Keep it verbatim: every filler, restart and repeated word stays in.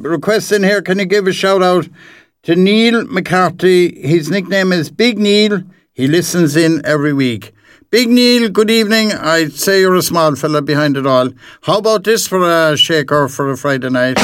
request in here. Can you give a shout out to Neil McCarthy? His nickname is Big Neil. He listens in every week. Big Neil, good evening. I'd say you're a small fella behind it all. How about this for a shaker for a Friday night?